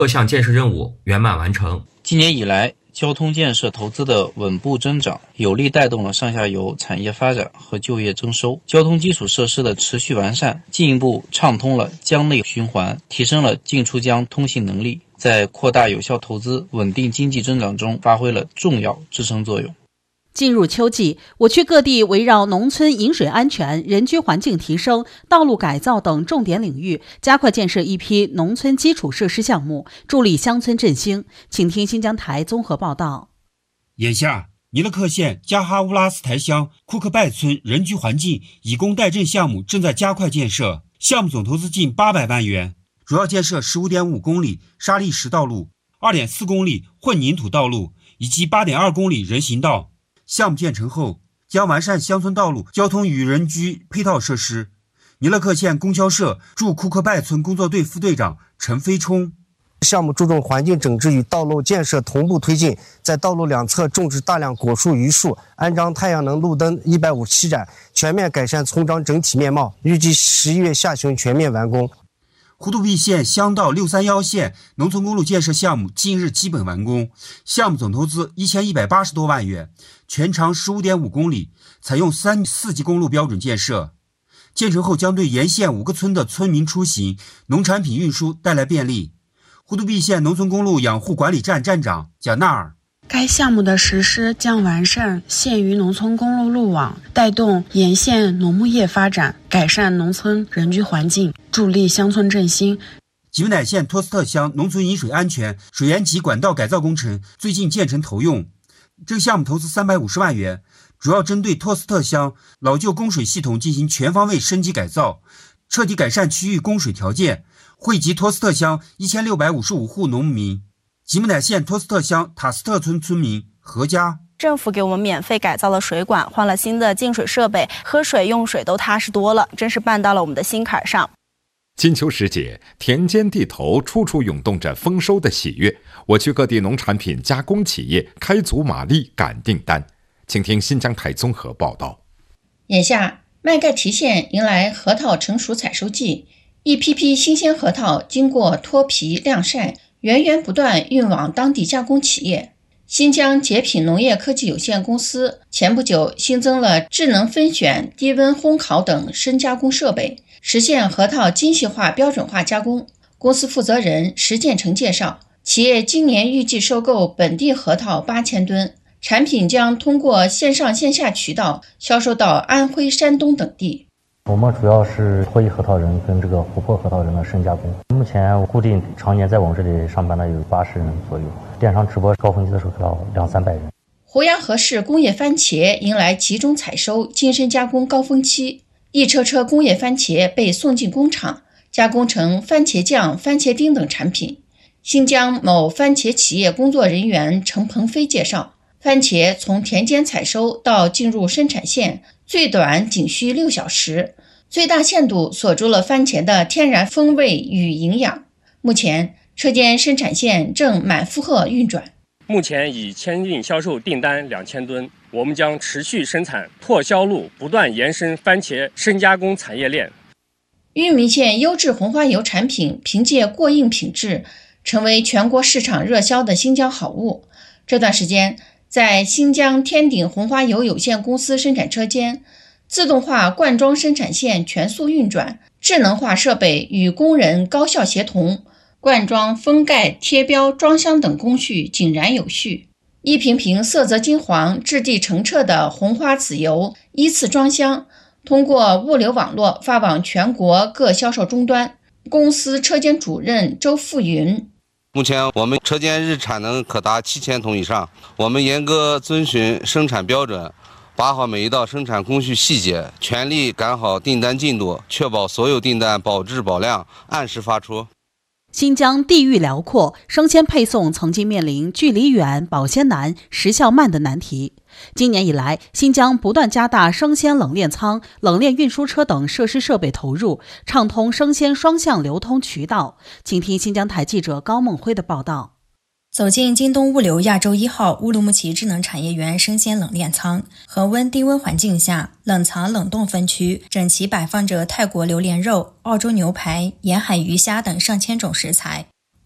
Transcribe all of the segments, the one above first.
各项建设任务圆满完成。 今年以来，交通建设投资的稳步增长，有力带动了上下游产业发展和就业增收。交通基础设施的持续完善，进一步畅通了江内循环，提升了进出江通行能力，在扩大有效投资、稳定经济增长中发挥了重要支撑作用。 进入秋季，我区各地围绕农村饮水安全、人居环境提升、道路改造等重点领域，加快建设一批农村基础设施项目，助力乡村振兴。请听新疆台综合报道。 眼下，尼勒克县加哈乌拉斯台乡库克拜村人居环境以工代赈项目正在加快建设，项目总投资近800万元，主要建设15.5公里沙砾石道路、2.4公里混凝土道路以及8.2公里人行道。项目建成后，将完善乡村道路交通与人居配套设施。尼勒克县供销社驻库克拜村工作队副队长陈飞冲： 项目注重环境整治与道路建设同步推进，在道路两侧种植大量果树、榆树，安装太阳能路灯157盏，全面改善村庄整体面貌。预计11月下旬全面完工。 呼图壁县乡道631线农村公路建设项目近日基本完工，项目总投资1180多万元，全长15.5公里，采用3、4级公路标准建设。建成后将对沿线5个村的村民出行、农产品运输带来便利。呼图壁县农村公路养护管理站站长贾纳尔： 该项目的实施将完善县域农村公路路网，带动沿线农牧业发展，改善农村人居环境，助力乡村振兴。 吉木乃县托斯特乡农村饮水安全水源及管道改造工程最近建成投用，这个项目投资350万元，主要针对托斯特乡老旧供水系统进行全方位升级改造，彻底改善区域供水条件，惠及托斯特乡1655户农民。吉木乃县托斯特乡塔斯特村村民何家： 政府给我们免费改造了水管，换了新的净水设备，喝水用水都踏实多了，真是办到了我们的心坎上。 金秋时节，田间地头处处涌动着丰收的喜悦，我区各地农产品加工企业开足马力赶订单。请听新疆台综合报道。 眼下，麦盖提县迎来核桃成熟采收季，一批批新鲜核桃经过脱皮晾晒，源源不断运往当地加工企业。新疆杰品农业科技有限公司前不久新增了智能分选、低温烘烤等深加工设备，实现核桃精细化标准化加工。公司负责人石建成介绍，企业今年预计收购本地核桃8000吨，产品将通过线上线下渠道销售到安徽、山东等地。 我们主要是脱衣核桃仁跟这个琥珀核桃仁的深加工。目前固定常年在我们这里上班的有80人左右，电商直播高峰期的时候要200-300人。 胡杨河市工业番茄迎来集中采收、精深加工高峰期，一车车工业番茄被送进工厂，加工成番茄酱、番茄丁等产品。新疆某番茄企业工作人员程鹏飞介绍，番茄从田间采收到进入生产线，最短仅需6小时，最大限度锁住了番茄的天然风味与营养。目前，车间生产线正满负荷运转。 目前已签订销售订单2000吨，我们将持续生产拓销路，不断延伸番茄深加工产业链。 玉米县优质红花油产品凭借过硬品质，成为全国市场热销的新疆好物。这段时间，在新疆天鼎红花油有限公司生产车间，自动化灌装生产线全速运转，智能化设备与工人高效协同，灌装、封盖、贴标、装箱等工序井然有序。一瓶瓶色泽金黄、质地澄澈的红花籽油依次装箱，通过物流网络发往全国各销售终端。公司车间主任周富云： 目前我们车间日产能可达7000桶以上，我们严格遵循生产标准，把好每一道生产工序细节，全力赶好订单进度，确保所有订单保质保量，按时发出。 新疆地域辽阔，生鲜配送曾经面临距离远、保鲜难、时效慢的难题。今年以来，新疆不断加大生鲜冷链仓、冷链运输车等设施设备投入，畅通生鲜双向流通渠道。请听新疆台记者高梦辉的报道。 走进京东物流亚洲1号乌鲁木齐智能产业园生鲜冷链仓，恒温低温环境下，冷藏冷冻分区整齐摆放着泰国榴莲肉、澳洲牛排、沿海鱼虾等上千种食材。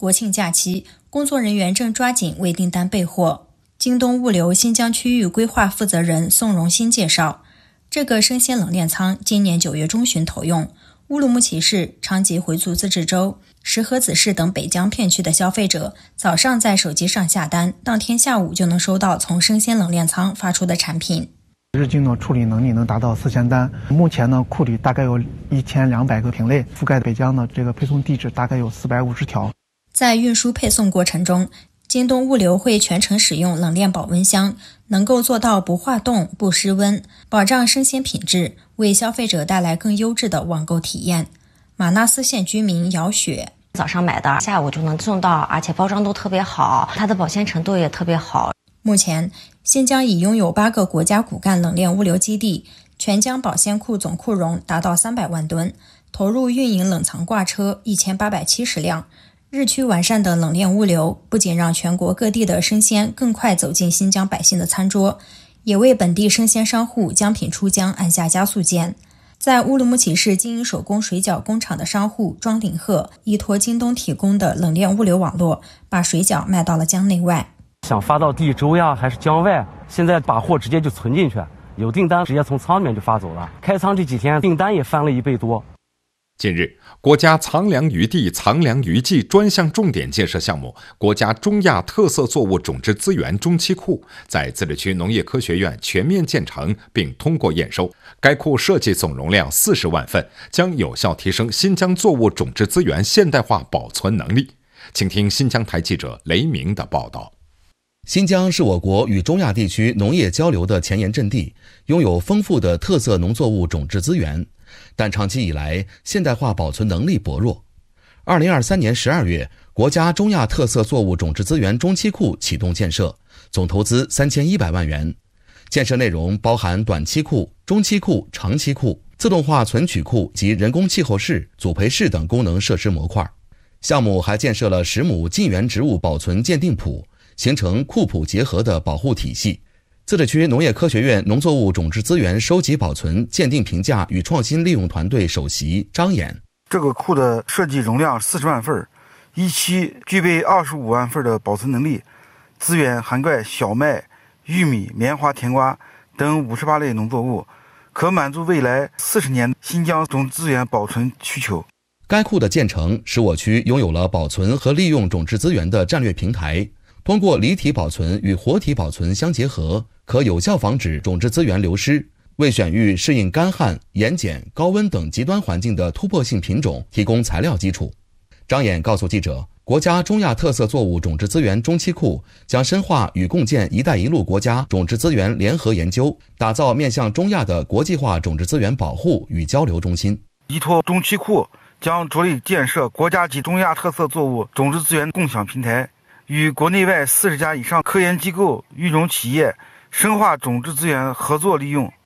国庆假期，工作人员正抓紧为订单备货。京东物流新疆区域规划负责人宋荣新介绍，这个生鲜冷链仓今年9月中旬投用。乌鲁木齐市、长吉回族自治州、石河子市等北疆片区的消费者，早上在手机上下单，当天下午就能收到从生鲜冷链仓发出的产品。 日均的处理能力能达到4000单，目前呢库里大概有1200个品类，覆盖北疆的这个配送地址大概有450条。 在运输配送过程中，京东物流会全程使用冷链保温箱，能够做到不化冻、不失温，保障生鲜品质，为消费者带来更优质的网购体验。马纳斯县居民姚雪， 早上买的，下午就能送到，而且包装都特别好，它的保鲜程度也特别好。 目前，新疆已拥有8个国家骨干冷链物流基地，全疆保鲜库总库容达到300万吨，投入运营冷藏挂车1870辆。日趋完善的冷链物流，不仅让全国各地的生鲜更快走进新疆百姓的餐桌，也为本地生鲜商户将品出疆按下加速键。在乌鲁木齐市经营手工水饺工厂的商户庄鼎鹤，依托京东提供的冷链物流网络，把水饺卖到了疆内外。 想发到地州呀，还是疆外，现在把货直接就存进去，有订单直接从仓里面就发走了。开仓这几天订单也翻了1倍多。 近日，国家藏粮余地、藏粮余纪专项重点建设项目国家中亚特色作物种质资源中期库在自治区农业科学院全面建成并通过验收。该库设计总容量40万份，将有效提升新疆作物种质资源现代化保存能力。请听新疆台记者雷鸣的报道。 新疆是我国与中亚地区农业交流的前沿阵地，拥有丰富的特色农作物种质资源，但长期以来现代化保存能力薄弱。2023年12月，国家中亚特色作物种质资源中期库启动建设，总投资3100万元。建设内容包含短期库、中期库、长期库、自动化存取库及人工气候室、组培室等功能设施模块。项目还建设了10亩近缘植物保存鉴定圃，形成库圃结合的保护体系。自治区农业科学院农作物种质资源收集保存鉴定评价与创新利用团队首席张衍， 这个库的设计容量40万份，一期具备25万份的保存能力，资源涵盖小麦、玉米、棉花、甜瓜等58类农作物，可满足未来40年新疆种质资源保存需求。 该库的建成使我区拥有了保存和利用种质资源的战略平台，通过离体保存与活体保存相结合，可有效防止种质资源流失，为选育适应干旱、盐碱、高温等极端环境的突破性品种提供材料基础。张衍告诉记者，国家中亚特色作物种质资源中期库将深化与共建“一带一路”国家种质资源联合研究，打造面向中亚的国际化种质资源保护与交流中心。 依托中期库，将着力建设国家级中亚特色作物种质资源共享平台，与国内外40家以上科研机构、育种企业深化种质资源合作利用。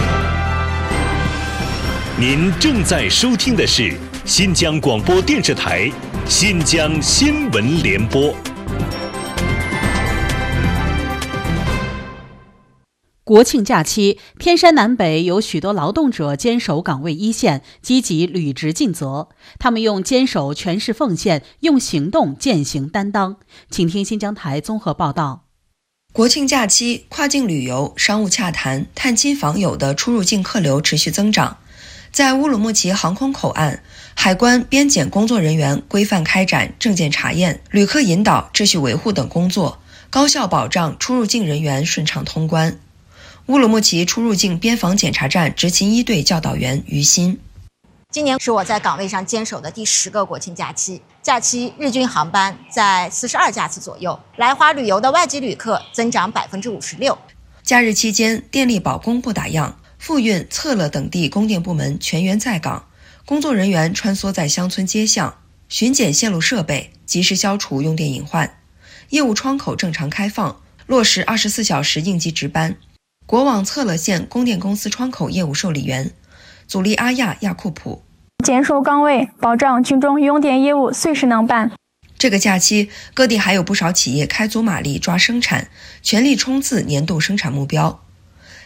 您正在收听的是新疆广播电视台新疆新闻联播。 国庆假期，天山南北有许多劳动者坚守岗位一线，积极履职尽责。他们用坚守诠释奉献，用行动践行担当。请听新疆台综合报道。 国庆假期，跨境旅游、商务洽谈、探亲访友的出入境客流持续增长。在乌鲁木齐航空口岸，海关、边检工作人员规范开展证件查验、旅客引导、秩序维护等工作，高效保障出入境人员顺畅通关。乌鲁木齐出入境边防检查站执勤一队教导员于鑫， 今年是我在岗位上坚守的第10个国庆假期，假期日均航班在42架次左右，来华旅游的外籍旅客增长56%。 假日期间，电力保供不打烊，富运、策乐等地供电部门全员在岗，工作人员穿梭在乡村街巷，巡检线路设备，及时消除用电隐患。业务窗口正常开放，落实24小时应急值班。国网策乐县供电公司窗口业务受理员祖利阿亚亚库普， 坚守岗位，保障群众用电业务随时能办。 这个假期，各地还有不少企业开足马力抓生产，全力冲刺年度生产目标。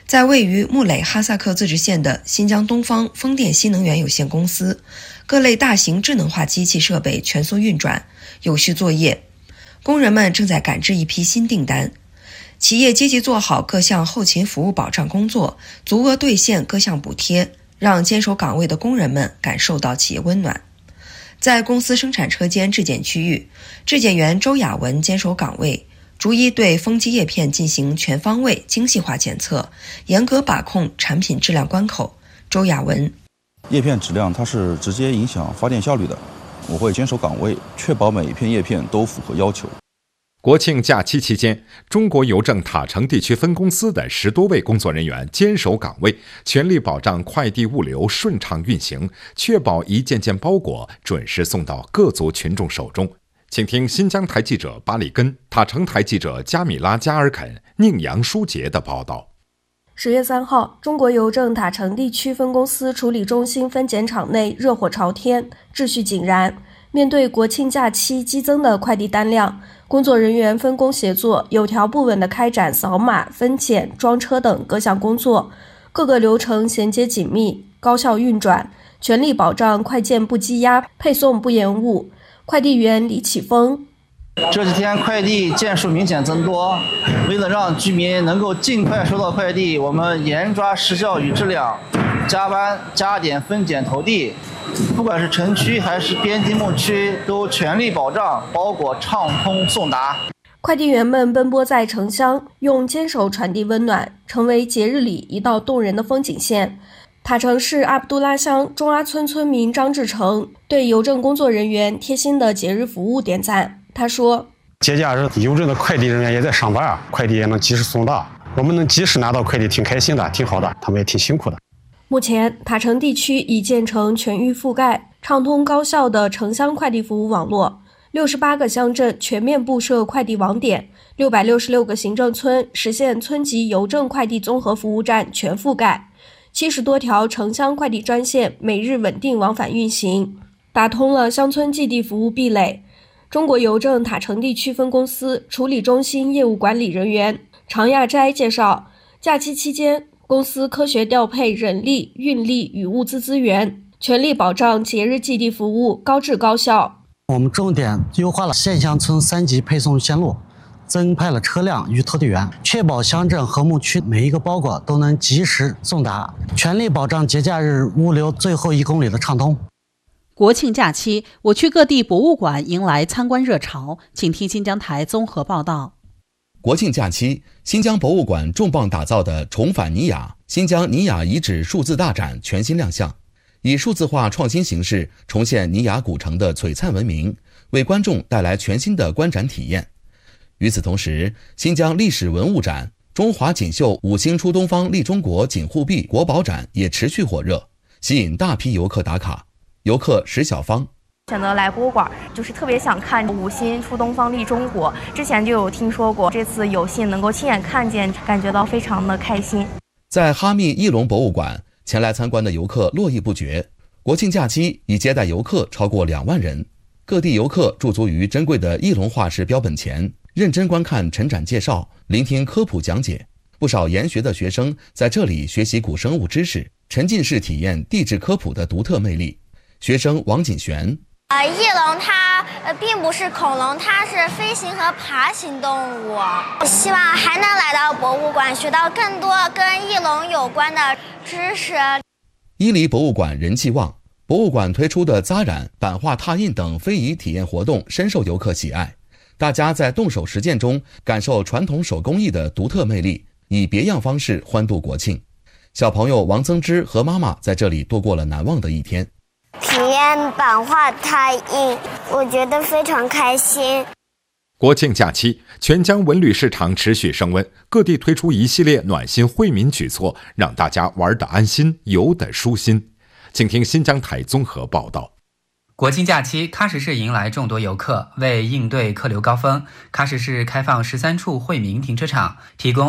在位于木垒哈萨克自治县的新疆东方风电新能源有限公司，各类大型智能化机器设备全速运转，有序作业。工人们正在赶制一批新订单。企业积极做好各项后勤服务保障工作，足额兑现各项补贴，让坚守岗位的工人们感受到企业温暖。在公司生产车间质检区域，质检员周雅文坚守岗位，逐一对风机叶片进行全方位精细化检测，严格把控产品质量关口。周雅文： 叶片质量它是直接影响发电效率的，我会坚守岗位，确保每一片叶片都符合要求。 国庆假期期间，中国邮政塔城地区分公司的10多位工作人员坚守岗位，全力保障快递物流顺畅运行，确保一件件包裹准时送到各族群众手中。请听新疆台记者巴里根、塔城台记者加米拉加尔肯、宁阳舒杰的报道。 10月3号，中国邮政塔城地区分公司处理中心分拣场内热火朝天，秩序井然。面对国庆假期激增的快递单量，工作人员分工协作，有条不紊地开展扫码、分拣、装车等各项工作，各个流程衔接紧密，高效运转，全力保障快件不积压，配送不延误。快递员李启峰： 这几天快递件数明显增多，为了让居民能够尽快收到快递，我们严抓时效与质量，加班加点分拣投递，不管是城区还是边境牧区，都全力保障包裹畅通送达。 快递员们奔波在城乡，用坚守传递温暖，成为节日里一道动人的风景线。塔城市阿卜杜拉乡中阿村村民张志成对邮政工作人员贴心的节日服务点赞。他说： 节假日邮政的快递人员也在上班，快递也能及时送达，我们能及时拿到快递挺开心的，挺好的，他们也挺辛苦的。 目前塔城地区已建成全域覆盖、畅通高效的城乡快递服务网络，68个乡镇全面布设快递网点，666个行政村实现村级邮政快递综合服务站全覆盖，70多条城乡快递专线每日稳定往返运行，打通了乡村寄递服务壁垒。中国邮政塔城地区分公司处理中心业务管理人员常亚斋介绍，假期期间，公司科学调配人力、运力与物资资源，全力保障节日寄递服务高质高效。 我们重点优化了县乡村3级配送线路，增派了车辆与投递员，确保乡镇和牧区每一个包裹都能及时送达，全力保障节假日物流最后1公里的畅通。 国庆假期，我区各地博物馆迎来参观热潮，请听新疆台综合报道。 国庆假期，新疆博物馆重磅打造的重返尼雅新疆尼雅遗址数字大展全新亮相，以数字化创新形式重现尼雅古城的璀璨文明，为观众带来全新的观展体验。与此同时，新疆历史文物展、中华锦绣5星出东方利中国锦护壁国宝展也持续火热，吸引大批游客打卡。游客石小芳选择来博物馆，就是特别想看5星出东方利中国，之前就有听说过，这次有幸能够亲眼看见，感觉到非常的开心。 在哈密翼龙博物馆，前来参观的游客络绎不绝，国庆假期已接待游客超过2万人。各地游客驻足于珍贵的翼龙化石标本前，认真观看陈展介绍，聆听科普讲解。不少研学的学生在这里学习古生物知识，沉浸式体验地质科普的独特魅力。学生王锦璇： 翼龙它并不是恐龙，它是飞行和爬行动物。希望还能来到博物馆，学到更多跟翼龙有关的知识。 伊犁博物馆人气旺，博物馆推出的扎染、版画拓印等非遗体验活动深受游客喜爱。大家在动手实践中感受传统手工艺的独特魅力，以别样方式欢度国庆。小朋友王增之和妈妈在这里度过了难忘的一天。 体验版画拓印，我觉得非常开心。 国庆假期，全疆文旅市场持续升温，各地推出一系列暖心惠民举措，让大家玩得安心，游得舒心。请听新疆台综合报道。 国庆假期，喀什市迎来众多游客。为应对客流高峰，喀什市开放13处惠民停车场，提供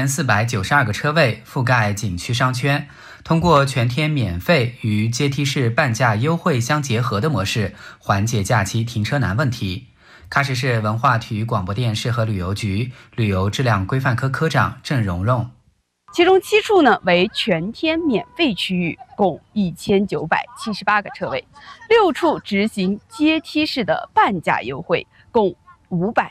2492个车位，覆盖景区商圈。通过全天免费与阶梯式半价优惠相结合的模式，缓解假期停车难问题。喀什市文化体育广播电视和旅游局旅游质量规范科科长郑蓉蓉： 其中7处呢为全天免费区域，共1978个车位；6处执行阶梯式的半价优惠，共500